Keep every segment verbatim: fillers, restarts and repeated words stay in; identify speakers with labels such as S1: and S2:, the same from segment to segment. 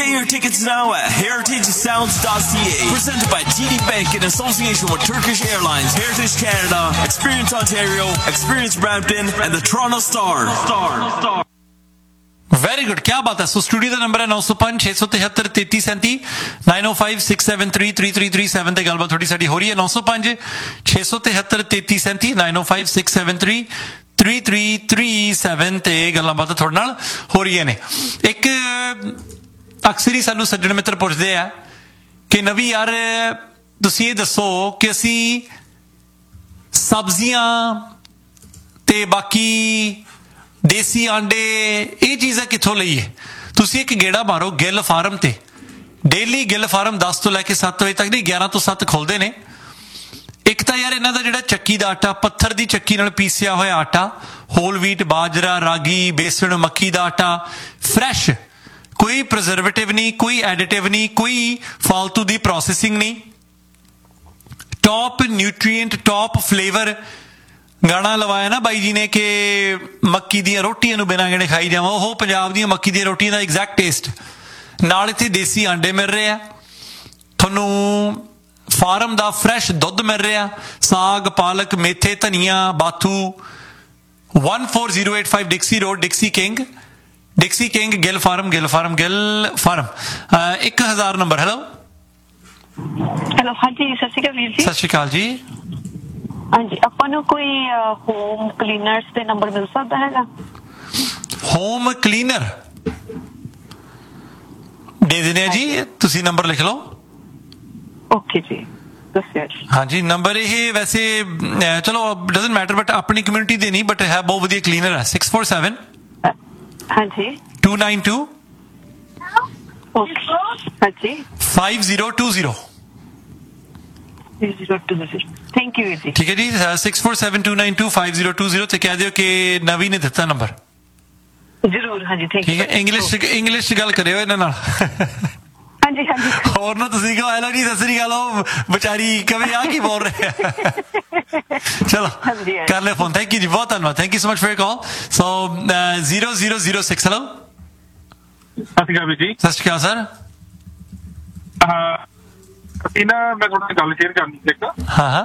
S1: Get your tickets now at heritage sounds dot c a. Presented by T D Bank in association with Turkish Airlines, Heritage Canada, Experience Ontario, Experience Brampton, and the Toronto Star. Star. Star.
S2: Very good, क्या बात है। सो studio का number है नौ सौ पांच छे सौ तिहत्तर तेती सैंती नाइन ओ five six seven three three three three seven ते गलबात थोड़ी साड़ी हो रही है। नौ सौ पांच छे सौ तिहत्तर तेती सैंती नाइन ओ five six seven three three three three seven ते गल्लां बातां थोड़े नाल हो रही ने। एक अक्सर ही सानू सज्जण मित्र पुछदे आ कि नवी यार तुसीं ये दसो कि असीं सब्जियां ते बाकी देसी आंडे ये चीज़ां कित्थों लईए। तुसीं एक गेड़ा मारो गिल फार्म ते, डेली गिल फार्म दस तो लैके सत्त बजे तक नहीं ग्यारह तो सत्त खुलते ने। एक तो यार इन्हां दा जिहड़ा चक्की दा आटा, पत्थर दी चक्की नाल पीसिया होया आटा, होल व्हीट, बाजरा, रागी, बेसन, मक्की दा आटा, फ्रैश, कोई प्रिजर्वेटिव नहीं, कोई एडिटिव नहीं, कोई फालतू दी प्रोसैसिंग नहीं, टॉप न्यूट्रीएंट, टॉप फ्लेवर। गाना लवाया ना बाई जी ने कि मक्की दी रोटियां नूं बिना गिणे खाई जावां, ओह पंजाब दी मक्की दी रोटियां दा एग्जैक्ट टेस्ट। नाल इत्थे देसी आंडे मिल रहे आ, तुहानूं फार्म दा फ्रैश दुध मिल रहा, साग, पालक, मेथे, धनिया, Bathu. One four zero eight five डिक्सी road, डिक्सी king, डिक्सी king, Gill farm, Gill farm, Gill farm. एक हजार नंबर। हेलो
S3: हेलो, हाँ जी, सत श्री अकाल वीर जी।
S2: सत श्री अकाल जी।
S3: हाँ जी, ਆਪਾਂ ਨੂੰ ਕੋਈ ਹੋਮ ਕਲੀਨਰਸ ਦੇ ਨੰਬਰ ਮਿਲ ਸਕਦਾ ਹੈਗਾ?
S2: ਹੋਮ ਕਲੀਨਰ ਦੇ ਦਿੰਦੇ ਆ ਜੀ, ਤੁਸੀਂ ਨੰਬਰ ਲਿਖ ਲਓ।
S3: ਓਕੇ ਜੀ, ਦੱਸਿਓ ਜੀ।
S2: हाँ जी, नंबर ये वैसे चलो डजंट मैटर, बट अपनी कम्युनिटी दे नहीं, बट है बहुत वधिया क्लीनर है। सिक्स फोर सैवन
S3: हाँ जी
S2: टू नाइन टू
S3: ओके हाँ जी
S2: five zero to zero.
S3: Thank you जी।
S2: ठीक है जी, six four seven two nine to five zero to zero. कह दियो कि नवी ने दिता नंबर।
S3: जरूर, हाँ जी, थैंक यू।
S2: ठीक है, इंग्लिश इंग्लिश गल करियो इन्हां नाल।
S3: हाँ जी हाँ जी।
S2: और ना तुसीं कहो हेलो जी, सत श्री अकाल, ओ बेचारी कवे आ की बोल रहे हैं। चलो कर ले फोन। थैंक यू जी, बहुत धन्यवाद। Thank you so much for your call. So zero zero zero six. Hello,
S4: सत श्री अकाल जी।
S2: सत श्री अकाल सर।
S4: ਅਸੀਂ ਨਾ ਮੈਂ ਤੁਹਾਡੇ ਨਾਲ ਗੱਲ ਸ਼ੇਅਰ ਕਰਨੀ ਸੀ ਇੱਕ।
S2: ਹਾਂ ਹਾਂ।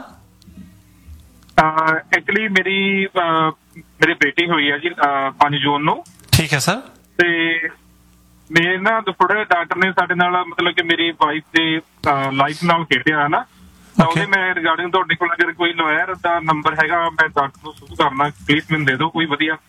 S4: ਐਕਚੁਅਲੀ ਮੇਰੀ ਮੇਰੇ ਬੇਟੀ ਹੋਈ ਹੈ ਜੀ ਪੰਜ ਜੂਨ ਨੂੰ।
S2: ਠੀਕ ਹੈ ਸਰ।
S4: ਤੇ ਮੇਰੇ ਨਾ ਥੋੜਾ ਡਾਕਟਰ ਨੇ ਸਾਡੇ ਨਾਲ ਮਤਲਬ ਕਿ ਮੇਰੀ ਵਾਈਫ ਦੇ ਲਾਈਫ ਨਾਲ ਖੇਡਿਆ ਹੈ ਨਾ, ਤਾਂ ਉਹਦੇ ਮੈਂ ਰਿਗਾਰਡਿੰਗ ਤੁਹਾਡੇ ਕੋਲ ਅਗਰ ਕੋਈ ਲੋਇਰ ਦਾ ਨੰਬਰ ਹੈਗਾ, ਮੈਂ ਡਾਕਟਰ ਨੂੰ ਸ਼ੁਰੂ ਕਰਨਾ, ਪਲੀਜ਼ ਮੈਨੂੰ ਦੇ ਦਿਓ ਕੋਈ ਵਧੀਆ।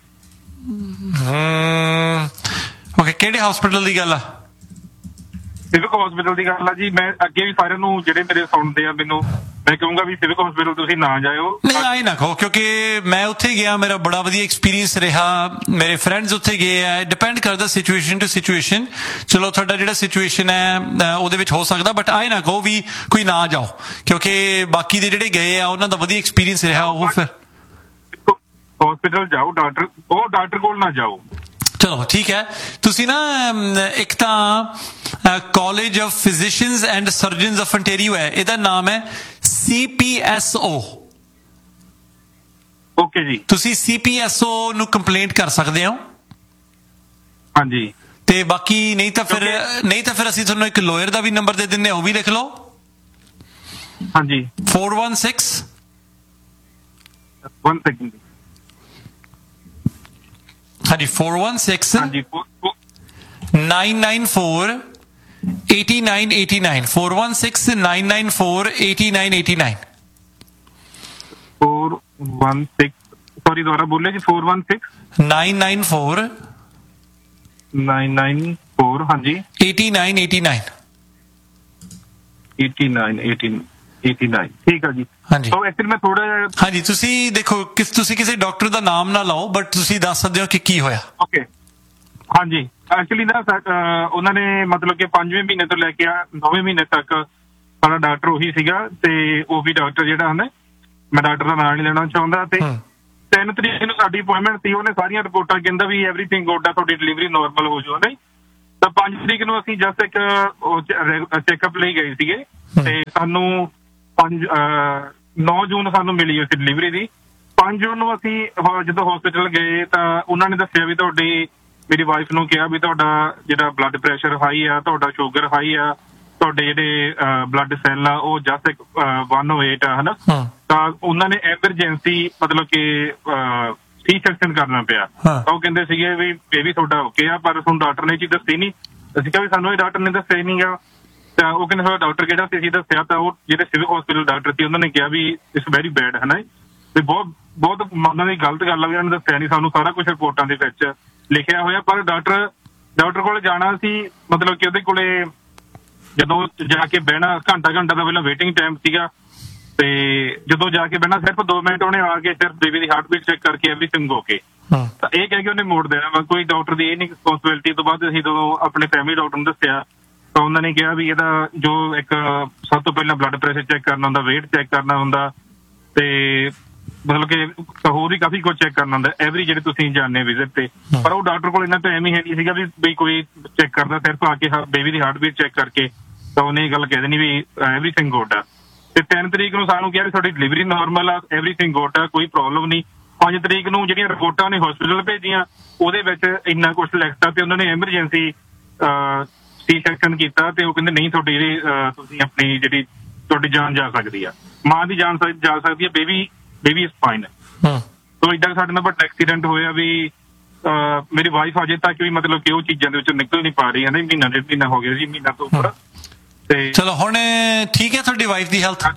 S2: ਓਕੇ, ਕਿਹੜੇ ਹਸਪੀਟਲ ਦੀ ਗੱਲ ਆ?
S4: ਸਿਵਿਕ ਹਸਪੀਟਲ ਦੀ ਗੱਲ ਆ ਜੀ। ਮੈਂ ਅੱਗੇ ਵੀ ਸਾਰਿਆਂ ਨੂੰ ਜਿਹੜੇ ਮੇਰੇ ਸੁਣਦੇ ਆ, ਮੈਨੂੰ ਮੈਂ ਕਹੂੰਗਾ ਵੀ ਸਿਵਿਕ ਹਸਪੀਟਲ ਤੁਸੀਂ ਨਾ ਜਾਇਓ।
S2: ਨਹੀਂ ਆਏ ਨਾ ਕਹੋ, ਕਿਉਂਕਿ ਮੈਂ ਉੱਥੇ ਗਿਆ, ਮੇਰਾ ਬੜਾ ਵਧੀਆ ਐਕਸਪੀਰੀਅੰਸ ਰਿਹਾ, ਮੇਰੇ ਫਰੈਂਡਸ ਉੱਥੇ ਗਏ ਆ। ਡਿਪੈਂਡ ਕਰਦਾ ਸਿਚੁਏਸ਼ਨ ਟੂ ਸਿਚੁਏਸ਼ਨ। ਚਲੋ ਤੁਹਾਡਾ ਜਿਹੜਾ ਸਿਚੁਏਸ਼ਨ ਹੈ ਉਹਦੇ ਵਿੱਚ ਹੋ ਸਕਦਾ, ਬਟ ਆਏ ਨਾ ਕਹੋ ਵੀ ਕੋਈ ਨਾ ਜਾਓ, ਕਿਉਂਕਿ ਬਾਕੀ ਦੇ ਜਿਹੜੇ ਗਏ ਆ ਉਹਨਾਂ ਦਾ ਵਧੀਆ ਐਕਸਪੀਰੀਅੰਸ ਰਿਹਾ। ਉਹ ਫਿਰ
S4: ਹਸਪੀਟਲ ਜਾਓ, ਡਾਕਟਰ ਉਹ ਡਾਕਟਰ ਕੋਲ ਨਾ ਜਾਓ।
S2: ਚਲੋ ਠੀਕ ਹੈ। ਤੁਸੀਂ ਨਾ ਇੱਕ ਤਾਂ college of physicians and surgeons of ਅੰਟੇਰੀਓ ਹੈ, ਇਹਦਾ ਨਾਮ ਹੈ ਸੀ ਪੀ ਐਸ ਓ।
S4: ਓਕੇ ਜੀ।
S2: ਤੁਸੀਂ ਸੀ ਪੀ ਐਸ ਓ ਨੂੰ ਕੰਪਲੇਂਟ ਕਰ ਸਕਦੇ ਹੋ।
S4: ਹਾਂਜੀ।
S2: ਤੇ ਬਾਕੀ ਨਹੀਂ ਤਾਂ ਫਿਰ ਨਹੀਂ ਤਾਂ ਫਿਰ ਅਸੀਂ ਤੁਹਾਨੂੰ ਇੱਕ ਲਾਇਰ ਦਾ ਵੀ ਨੰਬਰ ਦੇ ਦਿੰਦੇ ਹਾਂ, ਉਹ ਵੀ ਲਿਖ ਲਓ।
S4: ਹਾਂਜੀ।
S2: Four one six
S4: one second
S2: ਹਾਂਜੀ four one six nine nine four eighty nine eighty nine four one six nine nine four eighty nine eighty nine
S4: four one six sorry दोबारा बोले जी four one six
S2: nine nine four
S4: nine nine four हाँ जी
S2: eighty nine eighty nine
S4: eighty nine eighty eighty nine ठीक है जी।
S2: हाँ जी।
S4: तो actually मैं थोड़ा
S2: हाँ जी, तुसी देखो किस तुसी किसी डॉक्टर ਦਾ ਨਾਮ ਨਾ ਲਾਓ, ਬਟ ਤੁਸੀਂ ਦੱਸ ਸਕਦੇ ਹੋ ਕਿ ਕੀ ਹੋਇਆ।
S4: ਓਕੇ हाँ जी। एक्चुअली ना ਉਹਨਾਂ ਨੇ ਮਤਲਬ ਕਿ ਪੰਜਵੇਂ ਮਹੀਨੇ ਤੋਂ ਲੈ ਕੇ ਨੌਵੇਂ ਮਹੀਨੇ ਤੱਕ ਸਾਡਾ ਡਾਕਟਰ ਉਹੀ ਸੀਗਾ, ਤੇ ਉਹ ਵੀ ਡਾਕਟਰ ਜਿਹੜਾ ਹੁੰਦਾ, ਮੈਂ ਡਾਕਟਰ ਦਾ ਨਾਮ ਨਹੀਂ ਲੈਣਾ ਚਾਹੁੰਦਾ, ਤੇ ਤਿੰਨ ਤਰੀਕ ਨੂੰ ਸਾਡੀ ਅਪਾਇੰਟਮੈਂਟ ਸੀ। ਉਹਨੇ ਸਾਰੀਆਂ ਰਿਪੋਰਟਾਂ ਕਹਿੰਦਾ ਵੀ ਐਵਰੀਥਿੰਗ ਗੁੱਡ ਆ, ਤੁਹਾਡੀ ਡਿਲੀਵਰੀ ਨੋਰਮਲ ਹੋ ਜਾਊ ਨਹੀਂ। ਤਾਂ ਪੰਜ ਤਰੀਕ ਨੂੰ ਅਸੀਂ ਜਸਟ ਇੱਕ ਚੈੱਕਅਪ ਲਈ ਗਏ ਸੀਗੇ, ਤੇ ਸਾਨੂੰ ਪੰਜ ਨੌ ਜੂਨ ਸਾਨੂੰ ਮਿਲੀ ਉਸ ਡਿਲੀਵਰੀ ਦੀ। ਪੰਜ ਜੂਨ ਨੂੰ ਅਸੀਂ ਜਦੋਂ ਹਸਪੀਟਲ ਗਏ ਤਾਂ ਉਹਨਾਂ ਨੇ ਦੱਸਿਆ ਵੀ ਤੁਹਾਡੀ ਮੇਰੀ ਵਾਈਫ ਨੂੰ ਕਿਹਾ ਵੀ ਤੁਹਾਡਾ ਜਿਹੜਾ ਬਲੱਡ ਪ੍ਰੈਸ਼ਰ ਹਾਈ ਆ, ਤੁਹਾਡਾ ਸ਼ੂਗਰ ਹਾਈ ਆ, ਤੁਹਾਡੇ ਜਿਹੜੇ ਬਲੱਡ ਸੈੱਲ ਆ ਉਹ ਜਸਟ ਵਨ ਓ ਏਟ ਆ, ਹਨਾ। ਤਾਂ ਉਹਨਾਂ ਨੇ ਐਮਰਜੈਂਸੀ ਮਤਲਬ ਕਿ ਸੀ ਸੈਕਸ਼ਨ ਕਰਨਾ ਪਿਆ। ਤਾਂ ਉਹ ਕਹਿੰਦੇ ਸੀਗੇ ਵੀ ਇਹ ਵੀ ਤੁਹਾਡਾ ਓਕੇ ਆ, ਪਰ ਤੁਹਾਨੂੰ ਡਾਕਟਰ ਨੇ ਇਹ ਚੀਜ਼ ਦੱਸੀ ਨਹੀਂ। ਅਸੀਂ ਕਿਹਾ ਵੀ ਸਾਨੂੰ ਇਹ ਡਾਕਟਰ ਨੇ ਦੱਸਿਆ ਨਹੀਂ ਗਾ। ਤਾਂ ਉਹ ਕਹਿੰਦੇ ਤੁਹਾਡਾ ਡਾਕਟਰ ਕਿਹੜਾ ਸੀ, ਅਸੀਂ ਦੱਸਿਆ। ਤਾਂ ਉਹ ਜਿਹੜੇ ਸਿਵਲ ਹਸਪੀਟਲ ਡਾਕਟਰ ਸੀ ਉਹਨਾਂ ਨੇ ਕਿਹਾ ਵੀ ਇਟਸ ਵੈਰੀ ਬੈਡ, ਹਨਾ। ਤੇ ਬਹੁਤ ਬਹੁਤ ਉਹਨਾਂ ਦੀ ਗਲਤ ਗੱਲ ਆ ਵੀ ਉਹਨਾਂ ਨੇ ਦੱਸਿਆ ਨਹੀਂ ਸਾਨੂੰ, ਸਾਰਾ ਕੁਛ ਰਿਪੋਰਟਾਂ ਦੇ ਵਿੱਚ ਲਿਖਿਆ ਹੋਇਆ। ਪਰ ਡਾਕਟਰ ਡਾਕਟਰ ਕੋਲ ਜਾਣਾ ਸੀ, ਮਤਲਬ ਕਿ ਉਹਦੇ ਕੋਲੇ ਜਦੋਂ ਜਾ ਕੇ ਬਹਿਣਾ ਘੰਟਾ ਘੰਟਾ ਦਾ ਪਹਿਲਾਂ ਵੇਟਿੰਗ ਟਾਈਮ ਸੀਗਾ। ਤੇ ਜਦੋਂ ਜਾ ਕੇ ਬਹਿਣਾ ਸਿਰਫ ਦੋ ਮਿੰਟ ਉਹਨੇ ਆ ਕੇ ਸਿਰਫ ਬੇਬੀ ਦੀ ਹਾਰਟ ਬੀਟ ਚੈੱਕ ਕਰਕੇ ਐਵਰੀਥਿੰਗ ਓਕੇ। ਤਾਂ ਇਹ ਕਹਿ ਕੇ ਉਹਨੇ ਮੋੜ ਦੇਣਾ ਵਾ, ਕੋਈ ਡਾਕਟਰ ਦੀ ਇਹ ਨਹੀਂ ਰਿਸਪੌਂਸਿਬਿਲਿਟੀ। ਤੋਂ ਬਾਅਦ ਅਸੀਂ ਜਦੋਂ ਆਪਣੇ ਫੈਮਿਲੀ ਡਾਕਟਰ ਨੂੰ ਦੱਸਿਆ ਤਾਂ ਉਹਨਾਂ ਨੇ ਕਿਹਾ ਵੀ ਇਹਦਾ ਜੋ ਇੱਕ ਸਭ ਤੋਂ ਪਹਿਲਾਂ ਬਲੱਡ ਪ੍ਰੈਸ਼ਰ ਚੈੱਕ ਕਰਨਾ ਹੁੰਦਾ, ਵੇਟ ਚੈੱਕ ਕਰਨਾ ਹੁੰਦਾ, ਤੇ ਮਤਲਬ ਕਿ ਹੋਰ ਵੀ ਕਾਫੀ ਕੁਝ ਚੈੱਕ ਕਰਨਾ ਹੁੰਦਾ ਐਵਰੀ ਜਿਹੜੇ ਤੁਸੀਂ ਜਾਣੇ ਵਿਜ਼ਿਟ ਤੇ। ਪਰ ਉਹ ਡਾਕਟਰ ਕੋਲ ਇੰਨਾ ਟਾਈਮ ਹੀ ਹੈ ਨਹੀਂ ਸੀਗਾ ਵੀ ਬਈ ਕੋਈ ਚੈੱਕ ਕਰਦਾ, ਸਿਰਫ ਆ ਕੇ ਬੇਬੀ ਦੀ ਹਾਰਟ ਬੀਟ ਚੈੱਕ ਕਰਕੇ ਤਾਂ ਉਹਨੇ ਇਹ ਗੱਲ ਕਹਿ ਦੇਣੀ ਵੀ ਐਵਰੀਥਿੰਗ ਗੁੱਡ ਆ। ਤੇ ਤਿੰਨ ਤਰੀਕ ਨੂੰ ਸਾਨੂੰ ਕਿਹਾ ਵੀ ਤੁਹਾਡੀ ਡਿਲੀਵਰੀ ਨੋਰਮਲ ਆ, ਐਵਰੀਥਿੰਗ ਗੁੱਡ ਆ, ਕੋਈ ਪ੍ਰੋਬਲਮ ਨਹੀਂ। ਪੰਜ ਤਰੀਕ ਨੂੰ ਜਿਹੜੀਆਂ ਰਿਪੋਰਟਾਂ ਨੇ ਹਸਪੀਟਲ ਭੇਜੀਆਂ ਉਹਦੇ ਵਿੱਚ ਇੰਨਾ ਕੁਛ ਲਿਖਤਾ ਤੇ ਉਹਨਾਂ ਨੇ ਐਮਰਜੈਂਸੀ ਸੀ ਸੈਕਸ਼ਨ ਕੀਤਾ। ਤੇ ਉਹ ਕਹਿੰਦੇ ਨਹੀਂ ਤੁਹਾਡੀ ਜਿਹੜੀ ਤੁਸੀਂ ਆਪਣੀ ਜਿਹੜੀ ਤੁਹਾਡੀ ਜਾਨ ਜਾ ਸਕਦੀ ਆ, ਮਾਂ ਦੀ ਜਾਨ ਜਾ ਸਕਦੀ ਆ, ਬੇਬੀ ਬੇਬੀ ਇਜ਼ ਫਾਈਨ। ਸੋ ਏਦਾਂ ਸਾਡੇ ਨਾਲ ਵੱਡਾ ਐਕਸੀਡੈਂਟ ਹੋਇਆ ਵੀ ਮੇਰੀ ਵਾਈਫ ਅਜੇ ਤੱਕ ਵੀ ਮਤਲਬ ਕਿ ਉਹ ਚੀਜ਼ਾਂ ਦੇ ਵਿੱਚੋਂ ਨਿਕਲ ਨਹੀਂ ਪਾ ਰਹੀ ਹੈ। ਮਹੀਨਾ ਡੇਢ ਮਹੀਨਾ ਹੋ ਗਿਆ ਜੀ, ਮਹੀਨਾ ਤੋਂ ਉੱਪਰ। ਤੇ
S2: ਚਲੋ ਹੁਣ ਠੀਕ ਹੈ ਤੁਹਾਡੀ ਵਾਈਫ ਦੀ ਹੈਲਥ?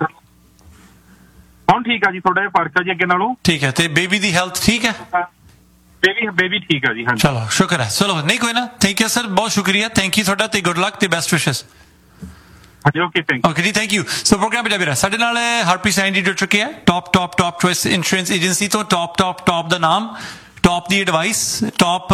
S4: ਹੁਣ ਠੀਕ ਆ ਜੀ, ਥੋੜਾ ਜਿਹਾ ਫਰਕ ਆ ਜੀ ਅੱਗੇ ਨਾਲੋਂ। ਠੀਕ ਹੈ।
S2: ਤੇ ਬੇਬੀ ਦੀ ਹੈਲਥ ਠੀਕ ਹੈ?
S4: ਬੇਬੀ ਬੇਬੀ ਠੀਕ ਆ ਜੀ। ਹਾਂਜੀ
S2: ਚਲੋ ਸ਼ੁਕਰ ਹੈ। ਚਲੋ ਨਹੀਂ ਕੋਈ ਨਾ, ਥੈਂਕ ਯੂ ਸਰ, ਬਹੁਤ ਸ਼ੁਕਰੀਆ, ਥੈਂਕ ਯੂ ਤੁਹਾਡਾ, ਤੇ ਗੁੱਡ ਲੱਕ ਤੇ ਬੈਸਟ ਵਿਸ਼ੇਸ।
S4: ਹਾਂਜੀ ਓਕੇ ਥੈਂਕ
S2: ਓਕੇ ਜੀ, thank you. So programme Punjabi ਰਾਹ ਸਾਡੇ ਨਾਲ ਹਰਪ੍ਰੀਤ ਸੈਣੀ ਜੀ ਜੁੜ ਚੁੱਕੇ ਹੈ top top top choice insurance agency ਤੋਂ। ਟੌਪ ਟੌਪ ਟੌਪ ਦਾ ਨਾਮ, ਟੌਪ ਦੀ ਐਡਵਾਈਸ, ਟੌਪ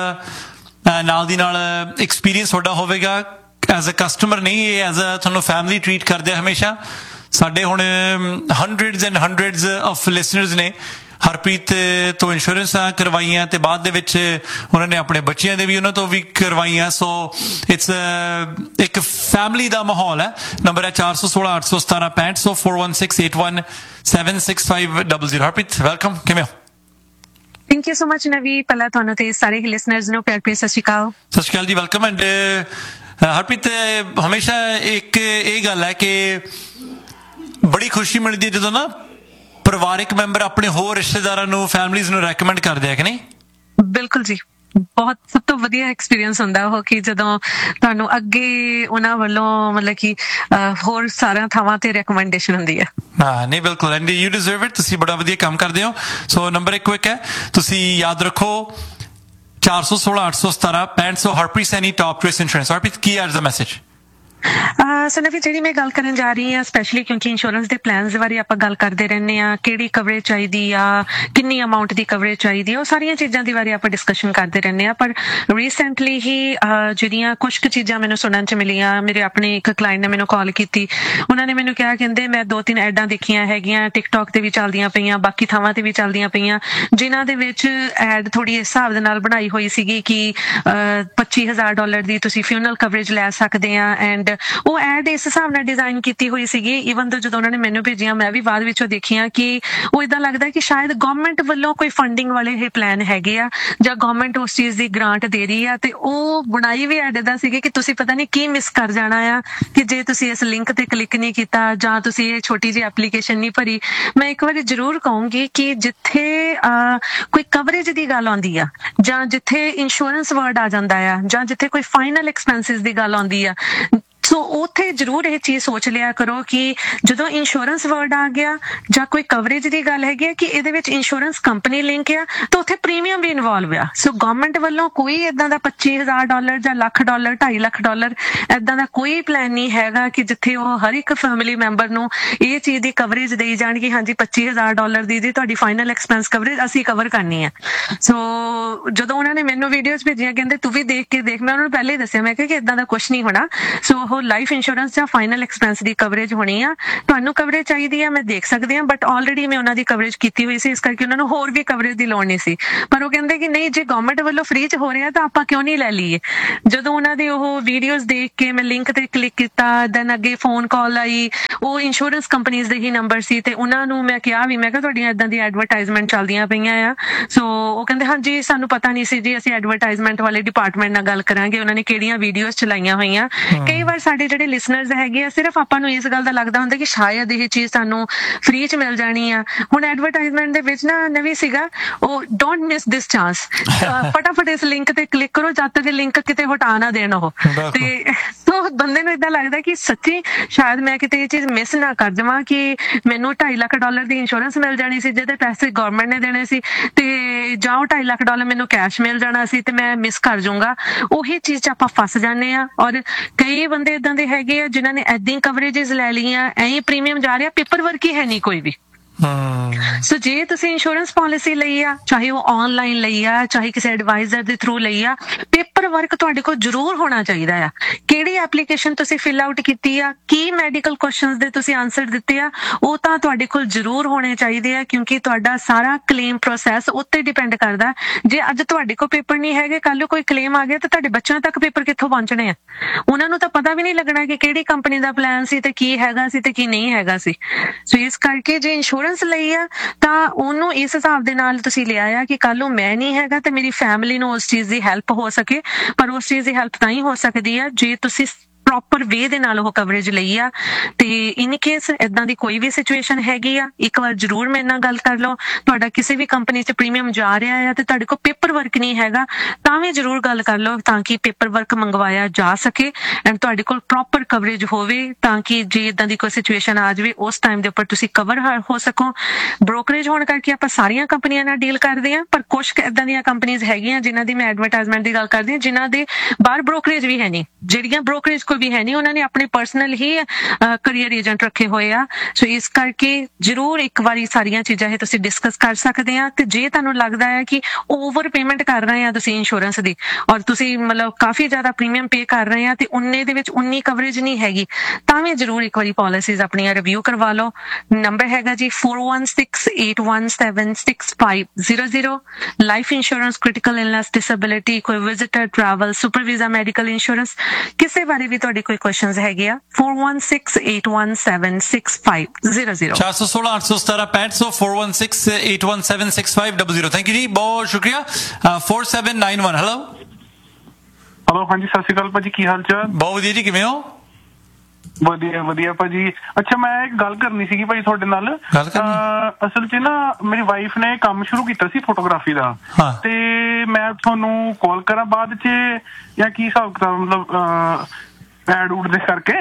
S2: ਨਾਲ ਦੀ ਨਾਲ ਐਕਸਪੀਰੀਅੰਸ ਤੁਹਾਡਾ ਹੋਵੇਗਾ ਐਜ਼ ਅ ਕਸਟਮਰ, ਨਹੀਂ ਇਹ ਐਜ਼ ਅ ਤੁਹਾਨੂੰ ਫੈਮਿਲੀ ਟਰੀਟ ਕਰਦੇ ਹਮੇਸ਼ਾ। ਸਾਡੇ ਹੁਣ hundreds and hundreds of listeners ਨੇ ਹਰਪ੍ਰੀਤ ਤੋਂ ਇੰਸ਼ੋਰੈਂਸਾਂ ਕਰਵਾਈਆਂ ਤੇ ਬਾਅਦ ਦੇ ਵਿੱਚ ਉਹਨਾਂ ਨੇ ਆਪਣੇ ਬੱਚਿਆਂ ਦੇ ਵੀ ਉਹਨਾਂ ਤੋਂ ਵੀ ਕਰਵਾਈਆਂ। ਸੋ ਇਟਸ ਇੱਕ ਫੈਮਿਲੀ ਦਾ ਮਾਹੌਲ ਹੈ। ਨੰਬਰ ਹੈ ਚਾਰ ਸੌ ਸੋਲਾਂ ਅੱਠ ਸੌ ਸਤਾਰਾਂ ਪੈਂਹਠ ਸੌ four one six eight one seven six five double zero. Harpreet welcome, ਕਿਵੇਂ ਹੋ?
S5: ਥੈਂਕ ਯੂ ਸੋ ਮਚ ਨਵੀ, ਪਹਿਲਾਂ ਤੁਹਾਨੂੰ ਤੇ ਸਾਰੇ ਲਿਸਨਰਸ ਨੂੰ ਪਿਆਰ ਭਰੀ ਸਤਿ ਸ਼੍ਰੀ ਅਕਾਲ।
S2: ਸਤਿ ਸ਼੍ਰੀ ਅਕਾਲ ਜੀ, ਵੈਲਕਮ। ਐਂਡ ਹਰਪ੍ਰੀਤ ਹਮੇਸ਼ਾ ਇੱਕ ਇਹ ਗੱਲ ਹੈ ਕਿ ਬੜੀ ਖੁਸ਼ੀ ਮਿਲਦੀ ਹੈ ਜਦੋਂ ਨਾ ਪਰਿਵਾਰਿਕ ਮੈਂਬਰ ਆਪਣੇ ਹੋਰ ਰਿਸ਼ਤੇਦਾਰਾਂ ਨੂੰ, ਫੈਮਲੀਜ਼ ਨੂੰ ਰეკਮੈਂਡ ਕਰਦੇ ਆ, ਕਿ ਨਹੀਂ?
S5: ਬਿਲਕੁਲ ਜੀ, ਬਹੁਤ ਸਭ ਤੋਂ ਵਧੀਆ ਐਕਸਪੀਰੀਅੰਸ ਹੁੰਦਾ ਉਹ ਕਿ ਜਦੋਂ ਤੁਹਾਨੂੰ ਅੱਗੇ ਉਹਨਾਂ ਵੱਲੋਂ ਮਤਲਬ ਕਿ ਹੋਰ ਸਾਰਿਆਂ ਥਾਵਾਂ ਤੇ ਰეკਮੈਂਡੇਸ਼ਨ ਹੁੰਦੀ ਹੈ।
S2: ਹਾਂ ਨਹੀਂ ਬਿਲਕੁਲ, ਐਂਡ ਯੂ ਡਿਜ਼ਰਵ ਇਟ, ਤੁਸੀਂ ਬੜਾ ਵਧੀਆ ਕੰਮ ਕਰਦੇ ਹੋ। ਸੋ ਨੰਬਰ ਇੱਕ ਕੁਇਕ ਹੈ, ਤੁਸੀਂ ਯਾਦ ਰੱਖੋ ਚਾਰ ਸੌ ਸੋਲਾਂ ਅੱਠ ਸੌ ਸਤਾਰਾਂ ਪੈਂਹਠ ਸੌ। Harpreet Saini top choice insurance. Harpreet ਕੀ ਅੱਜ ਦਾ ਮੈਸੇਜ?
S5: ਸੋ ਨਵੀ ਜਿਹੜੀ ਮੈਂ ਗੱਲ ਕਰਨ ਜਾ ਰਹੀ ਹਾਂ ਸਪੈਸ਼ਲੀ ਕਿਉਂਕਿ ਇੰਸ਼ੋਰੈਂਸ ਦੇ ਪਲਾਨਸ ਦੇ ਬਾਰੇ ਆਪਾਂ ਗੱਲ ਕਰਦੇ ਰਹਿੰਦੇ ਹਾਂ, ਕਿਹੜੀ ਕਵਰੇਜ ਚਾਹੀਦੀ ਆ, ਕਿੰਨੀ ਅਮਾਊਂਟ ਦੀ ਕਵਰੇਜ ਚਾਹੀਦੀ ਆ, ਉਹ ਸਾਰੀਆਂ ਚੀਜ਼ਾਂ ਦੇ ਬਾਰੇ ਆਪਾਂ ਡਿਸਕਸ਼ਨ ਕਰਦੇ ਰਹਿੰਦੇ ਹਾਂ। ਪਰ ਰੀਸੈਂਟਲੀ ਹੀ ਜਿਹੜੀਆਂ ਕੁਛ ਕੁ ਚੀਜ਼ਾਂ ਮੈਨੂੰ ਸੁਣਨ ਚ ਮਿਲੀਆਂ, ਮੇਰੇ ਆਪਣੇ ਇੱਕ ਕਲਾਇੰਟ ਨੇ ਮੈਨੂੰ ਕਾਲ ਕੀਤੀ, ਉਹਨਾਂ ਨੇ ਮੈਨੂੰ ਕਿਹਾ ਕਹਿੰਦੇ ਮੈਂ ਦੋ ਤਿੰਨ ਐਡਾਂ ਦੇਖੀਆਂ ਹੈਗੀਆਂ, ਟਿਕਟੌਕ ਤੇ ਵੀ ਚੱਲਦੀਆਂ ਪਈਆਂ, ਬਾਕੀ ਥਾਵਾਂ ਤੇ ਵੀ ਚੱਲਦੀਆਂ ਪਈਆਂ, ਜਿਨ੍ਹਾਂ ਦੇ ਵਿੱਚ ਐਡ ਥੋੜੀ ਇਸ ਹਿਸਾਬ ਦੇ ਨਾਲ ਬਣਾਈ ਹੋਈ ਸੀਗੀ ਕਿ ਪੱਚੀ ਹਜ਼ਾਰ ਡਾਲਰ ਦੀ ਤੁਸੀਂ ਫਿਊਨਰਲ ਕਵਰੇਜ ਲੈ ਸਕਦੇ ਆ। ਐਂਡ ਉਹ ਐਡ ਇਸ ਹਿਸਾਬ ਨਾਲ ਡਿਜ਼ਾਈਨ ਕੀਤੀ ਹੋਈ ਸੀਗੀ, ਈਵਨ ਤੋਂ ਜਦੋਂ ਉਹਨਾਂ ਨੇ ਮੈਨੂੰ ਭੇਜੀਆਂ ਮੈਂ ਵੀ ਬਾਅਦ ਵਿੱਚੋਂ ਦੇਖੀਆਂ ਕਿ ਉਹ ਏਦਾਂ ਲੱਗਦਾ ਕਿ ਸ਼ਾਇਦ ਗਵਰਨਮੈਂਟ ਵੱਲੋਂ ਕੋਈ ਫੰਡਿੰਗ ਵਾਲੇ ਇਹ ਪਲਾਨ ਹੈਗੇ ਆ ਜਾਂ ਗਵਰਨਮੈਂਟ ਉਸ ਚੀਜ਼ ਦੀ ਗ੍ਰਾਂਟ ਦੇ ਰਹੀ ਆ। ਤੇ ਉਹ ਬਣਾਈ ਵੀ ਐਡ ਏਦਾਂ ਸੀਗੀ ਕਿ ਤੁਸੀਂ ਪਤਾ ਨਹੀਂ ਕੀ ਮਿਸ ਕਰ ਜਾਣਾ ਆ ਕਿ ਜੇ ਤੁਸੀਂ ਇਸ ਲਿੰਕ ਤੇ ਕਲਿੱਕ ਨਹੀਂ ਕੀਤਾ ਜਾਂ ਤੁਸੀਂ ਇਹ ਛੋਟੀ ਜਿਹੀ ਐਪਲੀਕੇਸ਼ਨ ਨਹੀਂ ਭਰੀ। ਮੈਂ ਇੱਕ ਵਾਰੀ ਜ਼ਰੂਰ ਕਹੂੰਗੀ ਕਿ ਜਿੱਥੇ ਕੋਈ ਕਵਰੇਜ ਦੀ ਗੱਲ ਆਉਂਦੀ ਆ ਜਾਂ ਜਿੱਥੇ ਇੰਸ਼ੋਰੈਂਸ ਵਰਡ ਆ ਜਾਂਦਾ ਆ ਜਾਂ ਜਿੱਥੇ ਕੋਈ ਫਾਈਨਲ ਐਕਸਪੈਂਸਿਸ ਦੀ ਗੱਲ ਆਉਂਦੀ ਆ, ਸੋ ਉੱਥੇ ਜ਼ਰੂਰ ਇਹ ਚੀਜ਼ ਸੋਚ ਲਿਆ ਕਰੋ ਕਿ ਜਦੋਂ ਇੰਸ਼ੋਰੈਂਸ ਵਰਡ ਆ ਗਿਆ ਜਾਂ ਕੋਈ ਕਵਰੇਜ ਦੀ ਗੱਲ ਹੈਗੀ ਹੈ ਕਿ ਇਹਦੇ ਵਿੱਚ ਇੰਸ਼ੋਰੈਂਸ ਕੰਪਨੀ ਲਿੰਕ ਆ ਤਾਂ ਉੱਥੇ ਪ੍ਰੀਮੀਅਮ ਵੀ ਇਨਵੋਲਵ ਆ। ਸੋ ਗਵਰਨਮੈਂਟ ਵੱਲੋਂ ਕੋਈ ਏਦਾਂ ਦਾ ਪੱਚੀ ਹਜ਼ਾਰ ਡਾਲਰ ਜਾਂ ਲੱਖ ਡਾਲਰ ਢਾਈ ਲੱਖ ਡਾਲਰ ਏਦਾਂ ਦਾ ਕੋਈ ਪਲਾਨ ਨਹੀਂ ਹੈਗਾ ਕਿ ਜਿੱਥੇ ਉਹ ਹਰ ਇੱਕ ਫੈਮਿਲੀ ਮੈਂਬਰ ਨੂੰ ਇਹ ਚੀਜ਼ ਦੀ ਕਵਰੇਜ ਦੇਈ ਜਾਣਗੇ, ਹਾਂਜੀ ਪੱਚੀ ਹਜ਼ਾਰ ਡਾਲਰ ਦੀ ਦੀ ਤੁਹਾਡੀ ਫਾਈਨਲ ਐਕਸਪੈਂਸ ਕਵਰੇਜ ਅਸੀਂ ਕਵਰ ਕਰਨੀ ਹੈ। ਸੋ ਜਦੋਂ ਉਹਨਾਂ ਨੇ ਮੈਨੂੰ ਵੀਡੀਓਜ਼ ਭੇਜੀਆਂ ਕਹਿੰਦੇ ਤੂੰ ਵੀ ਦੇਖ ਕੇ ਦੇਖ, ਮੈਂ ਉਹਨਾਂ ਨੂੰ ਪਹਿਲੇ ਹੀ ਦੱਸਿਆ, ਮੈਂ ਕਿਹਾ ਕਿ ਏਦਾਂ ਦਾ ਕੁਛ ਨਹੀਂ ਹੋਣਾ। ਸੋ ਉਹ ਲਾਈਫ ਇੰਸ਼ੋਰੈਂਸ ਜਾਂ ਫਾਈਨਲ ਐਕਸਪੈਂਸ ਦੀ ਕਵਰੇਜ ਹੋਣੀ ਆ। ਤੁਹਾਨੂੰ ਕਵਰੇਜ ਚਾਹੀਦੀ ਆ, ਮੈਂ ਦੇਖ ਸਕਦੀ ਹਾਂ, ਬਟ ਆਲਰੇਡੀ ਮੈਂ ਉਹਨਾਂ ਦੀ ਕਵਰੇਜ ਕੀਤੀ ਹੋਈ ਸੀ, ਇਸ ਕਰਕੇ ਉਹਨਾਂ ਨੂੰ ਹੋਰ ਵੀ ਕਵਰੇਜ ਦੀ ਲੋੜ ਨਹੀਂ ਸੀ। ਪਰ ਉਹ ਕਹਿੰਦੇ ਕਿ ਨਹੀਂ, ਜੇ ਗਵਰਨਮੈਂਟ ਵੱਲੋਂ ਫ੍ਰੀ ਚ ਹੋ ਰਿਹਾ ਤਾਂ ਆਪਾਂ ਕਿਉਂ ਨਹੀਂ ਲੈ ਲਈਏ। ਜਦੋਂ ਉਹਨਾਂ ਦੇ ਉਹ ਵੀਡੀਓਜ਼ ਦੇਖ ਕੇ ਮੈਂ ਲਿੰਕ ਤੇ ਕਲਿੱਕ ਕੀਤਾ, ਦੈਨ ਅੱਗੇ ਫੋਨ ਕਾਲ ਆਈ, ਉਹ ਇੰਸ਼ੋਰੈਂਸ ਕੰਪਨੀਜ਼ ਦੇ ਹੀ ਨੰਬਰ ਸੀ, ਤੇ ਉਹਨਾਂ ਨੂੰ ਮੈਂ ਕਿਹਾ ਵੀ ਮੈਂ ਕਿਹਾ ਤੁਹਾਡੀਆਂ ਏਦਾਂ ਦੀ ਐਡਵਰਟਾਈਜ਼ਮੈਂਟ ਚੱਲਦੀਆਂ ਪਈਆਂ ਆ। ਸੋ ਉਹ ਕਹਿੰਦੇ ਹਾਂਜੀ ਸਾਨੂੰ ਪਤਾ ਨਹੀਂ ਸੀ ਜੀ, ਅਸੀਂ ਐਡਵਰਟਾਈਜ਼ਮੈਂਟ ਵਾਲੇ ਡਿਪਾਰਟਮੈਂਟ ਨਾਲ ਗੱਲ ਕਰਾਂਗੇ, ਉਹਨਾਂ ਨੇ ਕਿਹੜੀਆਂ ਵੀਡੀਓਜ਼ ਚਲਾਈਆਂ ਹੋਈਆਂ। ਕਈ ਵਾਰ ਸਾਡੇ ਜਿਹੜੇ ਲਿਸਨਰਸ ਹੈਗੇ ਆ, ਸਿਰਫ ਆਪਾਂ ਨੂੰ ਇਸ ਗੱਲ ਦਾ ਲੱਗਦਾ ਹੁੰਦਾ ਕਿ ਸ਼ਾਇਦ ਇਹ ਚੀਜ਼ ਸਾਨੂੰ ਫ੍ਰੀ ਚ ਮਿਲ ਜਾਣੀ ਆ। ਹੁਣ ਐਡਵਰਟਾਈਜ਼ਮੈਂਟ ਦੇ ਵਿੱਚ ਨਾ ਨਵੀਂ ਸੀਗਾ, ਉਹ ਡੋਂਟ ਮਿਸ ਦਿਸ ਚਾਂਸ, ਫਟਾਫਟ ਇਸ ਲਿੰਕ ਤੇ ਕਲਿੱਕ ਕਰੋ ਜਦ ਤੱਕ ਲਿੰਕ ਕਿਤੇ ਹਟਾ ਨਾ ਦੇਣ ਉਹ। ਤੇ ਸੋ ਬੰਦੇ ਨੂੰ ਏਦਾਂ ਲੱਗਦਾ ਕਿ ਸੱਚੀ ਸ਼ਾਇਦ ਮੈਂ ਕਿਤੇ ਇਹ ਚੀਜ਼ ਮਿਸ ਨਾ ਕਰ ਜਾਵਾਂ ਕਿ ਮੈਨੂੰ ਢਾਈ ਲੱਖ ਡਾਲਰ ਦੀ ਇੰਸ਼ੋਰੈਂਸ ਮਿਲ ਜਾਣੀ ਸੀ ਜਿਹਦੇ ਪੈਸੇ ਗਵਰਨਮੈਂਟ ਨੇ ਦੇਣੇ ਸੀ, ਤੇ ਜਾਂ ਉਹ ਢਾਈ ਲੱਖ ਡਾਲਰ ਮੈਨੂੰ ਕੈਸ਼ ਮਿਲ ਜਾਣਾ ਸੀ ਤੇ ਮੈਂ ਮਿਸ ਕਰ ਜਾਊਂਗਾ। ਉਹੀ ਚੀਜ਼ 'ਚ ਆਪਾਂ ਫਸ ਜਾਂਦੇ ਆ। ਔਰ ਕਈ ਬੰਦੇ ਏਦਾਂ ਦੇ ਹੈਗੇ ਆ ਜਿਨ੍ਹਾਂ ਨੇ ਏਦਾਂ ਹੀ ਕਵਰੇजेस ਲੈ ਲਈਆਂ, ਐਂ ਪ੍ਰੀਮੀਅਮ ਜਾ ਰਿਹਾ, ਪੇਪਰ ਵਰਕ ਹੀ ਹੈ ਨਹੀਂ ਕੋਈ ਵੀ। ਸੋ ਜੇ ਤੁਸੀਂ ਇੰਸ਼ੋਰੈਂਸ ਪਾਲਿਸੀ ਲਈ ਆ, ਚਾਹੇ ਉਹ ਆਨਲਾਈਨ ਲਈ ਆ, ਚਾਹੇ ਕਿਸੇ ਐਡਵਾਈਜ਼ਰ ਦੇ ਥਰੂ ਲਈ ਆ, ਪੇਪਰ ਵਰਕ ਤੁਹਾਡੇ ਕੋਲ ਜ਼ਰੂਰ ਹੋਣਾ ਚਾਹੀਦਾ ਆ। ਕਿਹੜੀ ਐਪਲੀਕੇਸ਼ਨ ਤੁਸੀਂ ਫਿਲ ਆਊਟ ਕੀਤੀ ਆ, ਕੀ ਮੈਡੀਕਲ ਕੁਐਸਚਨਸ ਦੇ ਤੁਸੀਂ ਆਨਸਰ ਦਿੱਤੇ ਆ, ਉਹ ਤਾਂ ਤੁਹਾਡੇ ਕੋਲ ਜ਼ਰੂਰ ਹੋਣੇ ਚਾਹੀਦੇ ਆ, ਕਿਉਂਕਿ ਤੁਹਾਡਾ ਸਾਰਾ ਕਲੇਮ ਪ੍ਰੋਸੈਸ ਉੱਤੇ ਡਿਪੈਂਡ ਕਰਦਾ। ਜੇ ਅੱਜ ਤੁਹਾਡੇ ਕੋਲ ਪੇਪਰ ਨਹੀਂ ਹੈਗੇ, ਕੱਲ ਨੂੰ ਕੋਈ ਕਲੇਮ ਆ ਗਿਆ ਤਾਂ ਤੁਹਾਡੇ ਬੱਚਿਆਂ ਤੱਕ ਪੇਪਰ ਕਿੱਥੋਂ ਪਹੁੰਚਣੇ ਆ? ਉਹਨਾਂ ਨੂੰ ਤਾਂ ਪਤਾ ਵੀ ਨਹੀਂ ਲੱਗਣਾ ਕਿ ਕਿਹੜੀ ਕੰਪਨੀ ਦਾ ਪਲਾਨ ਸੀ ਤੇ ਕੀ ਹੈਗਾ ਸੀ ਤੇ ਕੀ ਨਹੀਂ ਹੈਗਾ ਸੀ। ਸੋ ਇਸ ਕਰਕੇ ਜੇ ਇੰਸ਼ੋਰੈਂਸ ਲਈ ਆ ਤਾਂ ਉਹਨੂੰ ਇਸ ਹਿਸਾਬ ਦੇ ਨਾਲ ਤੁਸੀਂ ਲਿਆ ਆ ਕਿ ਕੱਲ ਨੂੰ ਮੈਂ ਨਹੀਂ ਹੈਗਾ ਤੇ ਮੇਰੀ ਫੈਮਿਲੀ ਨੂੰ ਉਸ ਚੀਜ਼ ਦੀ ਹੈਲਪ ਹੋ ਸਕੇ। ਪਰ ਉਸ ਚੀਜ਼ ਦੀ ਹੈਲਪ ਤਾਂ ਹੀ ਹੋ ਸਕਦੀ ਆ ਜੇ ਤੁਸੀਂ ਪ੍ਰੋਪਰ ਵੇ ਦੇ ਨਾਲ ਉਹ ਕਵਰੇਜ ਲਈ ਆ। ਤੇ ਇਨ ਕੇਸ ਇਦਾਂ ਦੀ ਕੋਈ ਵੀ ਸਿਚੁਏਸ਼ਨ ਹੈਗੀ ਆ, ਇੱਕ ਵਾਰ ਜ਼ਰੂਰ ਮੇਰੇ ਨਾਲ ਗੱਲ ਕਰ ਲਓ। ਤੁਹਾਡਾ ਕਿਸੇ ਵੀ ਕੰਪਨੀ 'ਚ ਪ੍ਰੀਮੀਅਮ ਜਾ ਰਿਹਾ ਆ ਤੇ ਤੁਹਾਡੇ ਕੋਲ ਪੇਪਰ ਵਰਕ ਨਹੀਂ ਹੈਗਾ, ਤਾਂ ਵੀ ਜ਼ਰੂਰ ਗੱਲ ਕਰ ਲਓ ਤਾਂ ਕਿ ਪੇਪਰ ਵਰਕ ਮੰਗਵਾਇਆ ਜਾ ਸਕੇ ਐਂਡ ਤੁਹਾਡੇ ਕੋਲ ਪ੍ਰੋਪਰ ਕਵਰੇਜ ਹੋਵੇ, ਤਾਂ ਕਿ ਜੇ ਇਦਾਂ ਦੀ ਕੋਈ ਸਿਚੁਏਸ਼ਨ ਆ ਜਾਵੇ ਉਸ ਟਾਈਮ ਦੇ ਉੱਪਰ ਤੁਸੀਂ ਕਵਰ ਹੋ ਸਕੋ। ਬ੍ਰੋਕਰੇਜ ਹੋਣ ਕਰਕੇ ਆਪਾਂ ਸਾਰੀਆਂ ਕੰਪਨੀਆਂ ਨਾਲ ਡੀਲ ਕਰਦੇ ਹਾਂ, ਪਰ ਕੁਝ ਇਦਾਂ ਦੀਆਂ ਕੰਪਨੀਆਂ ਹੈਗੀਆਂ ਜਿਨ੍ਹਾਂ ਦੀ ਮੈਂ ਐਡਵਰਟਾਈਜ਼ਮੈਂਟ ਦੀ ਗੱਲ ਕਰਦੀ ਹਾਂ, ਜਿਨ੍ਹਾਂ ਦੇ ਬਾਹਰ ਬ੍ਰੋਕਰੇਜ ਵੀ ਹੈ ਨਹੀਂ, ਜਿਹੜੀਆਂ ਬ੍ਰੋਕਰੇਜ ਕੋਈ ਵੀ ਹੈ ਨਹੀਂ, ਉਹਨਾਂ ਨੇ ਆਪਣੇ ਪਰਸਨਲ ਹੀ ਕਰੀਅਰ ਏਜੰਟ ਰੱਖੇ ਹੋਏ ਆ। ਸੋ ਇਸ ਕਰਕੇ ਜ਼ਰੂਰ ਇੱਕ ਵਾਰੀ ਸਾਰੀਆਂ ਚੀਜ਼ਾਂ ਇਹ ਤੁਸੀਂ ਡਿਸਕਸ ਕਰ ਸਕਦੇ ਆ। ਤੇ ਜੇ ਤੁਹਾਨੂੰ ਲੱਗਦਾ ਹੈ ਕਿ ਓਵਰ ਪੇਮੈਂਟ ਕਰ ਰਹੇ ਆ ਤੁਸੀਂ ਇੰਸ਼ੋਰੈਂਸ ਦੀ, ਔਰ ਤੁਸੀਂ ਮਤਲਬ ਕਾਫੀ ਜ਼ਿਆਦਾ ਪ੍ਰੀਮੀਅਮ ਪੇ ਕਰ ਰਹੇ ਆ ਤੇ ਉਨੇ ਦੇ ਵਿੱਚ ਉਨੀ ਕਵਰੇਜ ਨਹੀਂ ਹੈਗੀ, ਤਾਂ ਵੀ ਜ਼ਰੂਰ ਇੱਕ ਵਾਰੀ ਪਾਲਿਸੀਜ਼ ਆਪਣੀਆਂ ਰਿਵਿਊ ਕਰਵਾ ਲਓ। ਨੰਬਰ ਹੈਗਾ ਜੀ four one six eight one seven six five zero zero। Life insurance, critical illness, disability, ਕੋਈ visitor, travel, super visa, medical insurance, ਕਿਸੇ ਬਾਰੇ ਵੀ ਤੁਹਾਡੇ ਕੋਈ ਕੁਐਸਚਨਸ ਹੈਗੇ ਆ, four one six eight one seven six five zero zero।
S2: ਚਾਰ ਸੌ ਸੋਲਾਂ ਅੱਠ ਸੌ ਸਤਾਰਾਂ ਪੈਂਹਠ ਸੌ four one six eight one seven six five zero zero। Thank you ਜੀ, ਬਹੁਤ ਸ਼ੁਕਰੀਆ। four seven nine one। Hello
S4: hello, ਹਾਂਜੀ ਸਤਿ ਸ਼੍ਰੀ ਅਕਾਲ ਭਾਜੀ, ਕੀ ਹਾਲ ਚਾਲ?
S2: ਬਹੁਤ ਵਧੀਆ ਜੀ, ਕਿਵੇਂ ਹੋ?
S4: ਵਧੀਆ ਵਧੀਆ ਭਾਜੀ। ਅੱਛਾ, ਮੈਂ ਇੱਕ ਗੱਲ ਕਰਨੀ ਸੀਗੀ ਭਾਜੀ ਤੁਹਾਡੇ ਨਾਲ। ਅਸਲ 'ਚ ਨਾ ਮੇਰੀ ਵਾਈਫ ਨੇ ਕੰਮ ਸ਼ੁਰੂ ਕੀਤਾ ਸੀ ਫੋਟੋਗ੍ਰਾਫੀ ਦਾ, ਤੇ ਮੈਂ ਤੁਹਾਨੂੰ ਕਾਲ ਕਰਾਂ ਬਾਅਦ 'ਚ ਜਾਂ ਕੀ ਹਿਸਾਬ ਕਿਤਾਬ, ਮਤਲਬ ਐਡ ਉਡ ਦੇ ਕਰਕੇ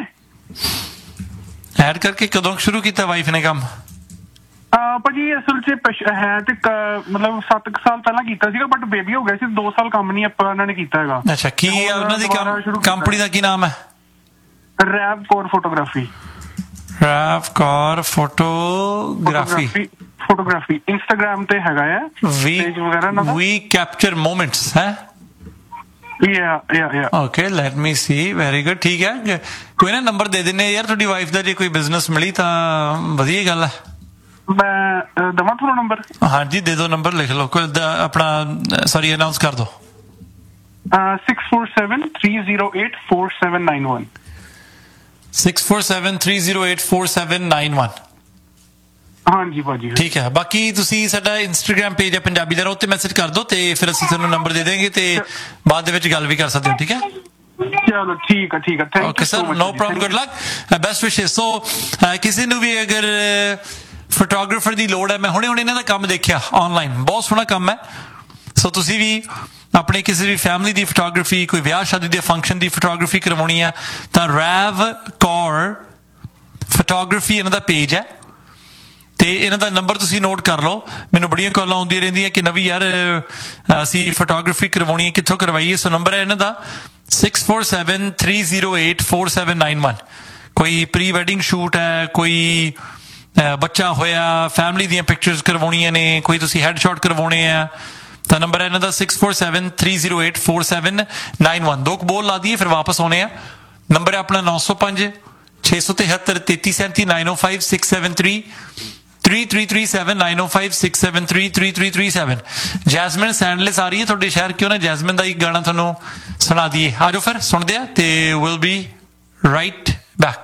S2: ਐਡ ਕਰਕੇ ਕਦੋਂ ਸ਼ੁਰੂ ਕੀਤਾ ਵਾਈਫ ਨੇ ਕੰਮ?
S4: ਭਾਜੀ ਅਸਲ 'ਚ ਹੈ ਤੇ ਮਤਲਬ ਸੱਤ ਕੁ ਸਾਲ ਪਹਿਲਾਂ ਕੀਤਾ ਸੀਗਾ, ਬਟ ਬੇਬੀ ਹੋ ਗਿਆ ਸੀ, ਦੋ ਸਾਲ ਕੰਮ ਨਹੀਂ ਆਪਾਂ ਉਹਨਾਂ ਨੇ ਕੀਤਾ ਹੈਗਾ।
S2: ਅੱਛਾ, ਕੀ ਉਹਨਾਂ ਦੀ ਕੰਪਨੀ ਦਾ ਕੀ ਨਾਮ ਹੈ?
S4: ਰੈਵ Kaur photography.
S2: ਰੈਵ Kaur photography
S4: photography Instagram ਤੇ ਹੈਗਾ ਆ, ਪੇਜ ਵਗੈਰਾ ਨਾ।
S2: ਵੀ ਕੈਪਚਰ ਮੋਮੈਂਟਸ ਹੈ।
S4: ਯਾ ਯਾ ਯਾ
S2: ਓਕੇ, ਲੈਟ ਮੀ ਸੀ। ਵੈਰੀ ਗੁੱਡ, ਠੀਕ ਹੈ। ਕੋਈ ਨਾ ਨੰਬਰ ਦੇ ਦਿੰਨੇ ਯਾਰ ਤੁਹਾਡੀ ਵਾਈਫ ਦਾ, ਜੇ ਕੋਈ ਬਿਜ਼ਨਸ ਮਿਲੀ ਤਾਂ ਵਧੀਆ ਗੱਲ ਹੈ।
S4: ਮੈਂ ਦਵਾਂ ਤੁਹਾਨੂੰ ਨੰਬਰ?
S2: ਹਾਂਜੀ ਦੇ ਦਿਓ, ਨੰਬਰ ਲਿਖ ਲਓ, ਕੋਈ ਆਪਣਾ ਸੌਰੀ ਅਨਾਉਂਸ ਕਰ ਦਿਓ।
S4: six four seven three zero eight four seven nine one।
S2: six four seven three zero eight four seven nine one।
S4: ਹਾਂਜੀ ਭਾਜੀ,
S2: ਠੀਕ ਹੈ। ਬਾਕੀ ਤੁਸੀਂ ਸਾਡਾ ਇੰਸਟਾਗ੍ਰਾਮ ਪੇਜ ਹੈ ਪੰਜਾਬੀ ਦਾ, ਉੱਤੇ ਮੈਸੇਜ ਕਰ ਦਿਓ ਤੇ ਫਿਰ ਅਸੀਂ ਤੁਹਾਨੂੰ ਨੰਬਰ ਦੇ ਦੇਵਾਂਗੇ ਤੇ ਬਾਅਦ ਦੇ ਵਿੱਚ ਗੱਲ ਵੀ ਕਰ ਸਕਦੇ ਹੋ। ਠੀਕ ਹੈ,
S4: ਚਲੋ ਠੀਕ ਹੈ ਠੀਕ ਹੈ, thank you so much.
S2: No problem, good luck, best ਵਿਸ਼ੇਸ। ਸੋ ਕਿਸੇ ਨੂੰ ਵੀ ਅਗਰ ਫੋਟੋਗ੍ਰਾਫਰ ਦੀ ਲੋੜ ਹੈ, ਮੈਂ ਹੁਣੇ ਹੁਣੇ ਇਹਨਾਂ ਦਾ ਕੰਮ ਦੇਖਿਆ ਆਨਲਾਈਨ, ਬਹੁਤ ਸੋਹਣਾ ਕੰਮ ਹੈ। ਸੋ ਤੁਸੀਂ ਵੀ ਆਪਣੀ ਕਿਸੇ ਵੀ ਫੈਮਿਲੀ ਦੀ ਫੋਟੋਗ੍ਰਾਫੀ, ਕੋਈ ਵਿਆਹ ਸ਼ਾਦੀ ਦੇ ਫੰਕਸ਼ਨ ਦੀ ਫੋਟੋਗ੍ਰਾਫੀ ਕਰਵਾਉਣੀ ਹੈ ਤਾਂ ਰੈਵ ਕੌਰ ਫੋਟੋਗ੍ਰਾਫੀ ਇਹਨਾਂ ਦਾ ਪੇਜ ਹੈ ਤੇ ਇਹਨਾਂ ਦਾ ਨੰਬਰ ਤੁਸੀਂ ਨੋਟ ਕਰ ਲਓ। ਮੈਨੂੰ ਬੜੀਆਂ ਕਾਲਾਂ ਆਉਂਦੀਆਂ ਰਹਿੰਦੀਆਂ ਕਿ ਨਵੀਂ ਯਾਰ ਅਸੀਂ ਫੋਟੋਗ੍ਰਾਫੀ ਕਰਵਾਉਣੀ ਹੈ, ਕਿੱਥੋਂ ਕਰਵਾਈਏ? ਸੋ ਨੰਬਰ ਹੈ ਇਹਨਾਂ ਦਾ six four seven three zero eight four seven nine one। ਕੋਈ ਪ੍ਰੀ ਵੈਡਿੰਗ ਸ਼ੂਟ ਹੈ, ਕੋਈ ਬੱਚਾ ਹੋਇਆ, ਫੈਮਿਲੀ ਦੀਆਂ ਪਿਕਚਰਸ ਕਰਵਾਉਣੀਆਂ ਨੇ, ਕੋਈ ਤੁਸੀਂ ਹੈਡ ਸ਼ਾਟ ਕਰਵਾਉਣੇ ਆ ਤਾਂ ਨੰਬਰ ਹੈ ਇਹਨਾਂ ਦਾ six four seven three zero eight four seven nine one। ਦੋ ਕੁ ਬੋਲ ਲਾ ਦਈਏ ਫਿਰ ਵਾਪਸ ਆਉਣੇ ਆ। ਨੰਬਰ ਹੈ ਆਪਣਾ ਨੌ ਸੌ ਪੰਜ ਛੇ ਸੌ ਤਿਹੱਤਰ ਤੇਤੀ ਸੈਂਤੀ ਨਾਈਨ ਓ five six seven three three three three seven nine ਓ five six seven three three three three seven Jasmine ਸੈਂਡਲੈਸ ਆ ਰਹੀ ਹੈ ਤੁਹਾਡੇ ਸ਼ਹਿਰ, ਕਿਉਂ ਨਾ ਜੈਸਮਿਨ ਦਾ ਇੱਕ ਗਾਣਾ ਤੁਹਾਨੂੰ ਸੁਣਾ ਦਈਏ। ਆ ਜਾਓ ਫਿਰ ਸੁਣਦੇ ਆ ਤੇ ਵਿਲ ਬੀ ਰਾਈਟ ਬੈਕ।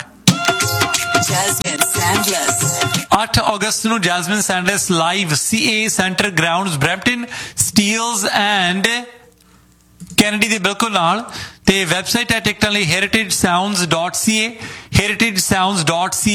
S2: ਅੱਠ ਅਗਸਤ ਨੂੰ Jasmine ਸੈਂਡਲੈਸ live C A centre grounds Brampton Steeles and Kennedy ਦੇ ਬਿਲਕੁਲ ਨਾਲ। ਤੇ ਵੈਬਸਾਈਟ ਹੈ ਟਿਕਟਾਂ ਲਈ heritage sounds dot c a heritage sounds dot c a